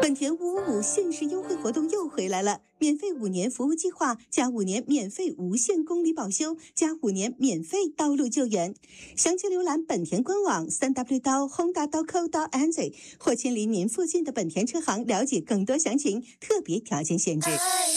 本田555限时优惠活动又回来了，免费5年服务计划加5年免费无限公里保修加5年免费道路救援。详情浏览本田官网3w.honda.co.nz 或亲临您附近的本田车行了解更多详情、特别条件限制。